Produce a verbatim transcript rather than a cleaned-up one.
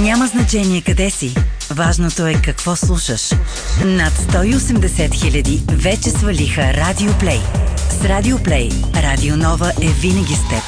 Няма значение къде си. Важното е какво слушаш. Над сто и осемдесет хиляди вече свалиха Радио Плей. С Радио Плей, Радио Нова е винаги с теб.